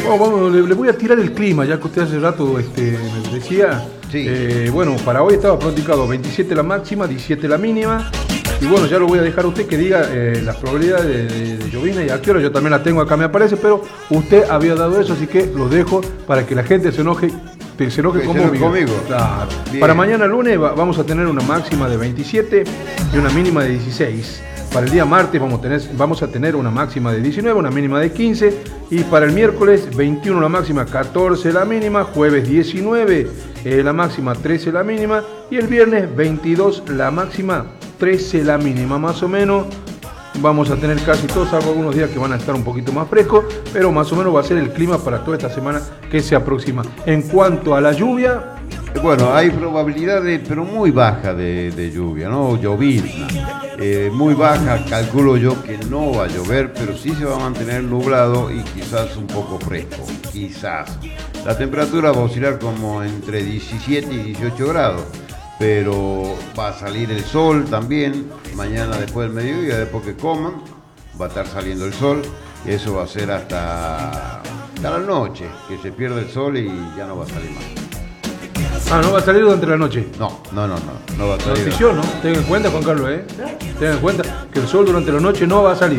Bueno, le voy a tirar el clima, ya que usted hace rato me decía. Sí. Bueno, para hoy estaba pronosticado 27 la máxima, 17 la mínima. Y bueno, ya lo voy a dejar a usted que diga las probabilidades de llovizna y a qué hora. Yo también la tengo acá, me aparece, pero usted había dado eso, así que lo dejo para que la gente se enoje conmigo. Claro. Para mañana lunes vamos a tener una máxima de 27 y una mínima de 16. Para el día martes vamos a tener una máxima de 19, una mínima de 15. Y para el miércoles 21 la máxima, 14 la mínima. Jueves 19 la máxima, 13 la mínima. Y el viernes 22 la máxima, 13 la mínima. Más o menos vamos a tener casi todos, salvo algunos días que van a estar un poquito más frescos, pero más o menos va a ser el clima para toda esta semana que se aproxima. En cuanto a la lluvia, bueno, hay probabilidades, pero muy baja de lluvia, ¿no? Llovizna. Muy baja, calculo yo que no va a llover, pero sí se va a mantener nublado y quizás un poco fresco, quizás. La temperatura va a oscilar como entre 17 y 18 grados, pero va a salir el sol también, mañana después del mediodía, después que coman, va a estar saliendo el sol, y eso va a ser hasta la noche, que se pierde el sol y ya no va a salir más. ¿no va a salir durante la noche? No va a salir. Notición, ¿no? Tengan en cuenta, Juan Carlos, Tengan en cuenta que el sol durante la noche no va a salir.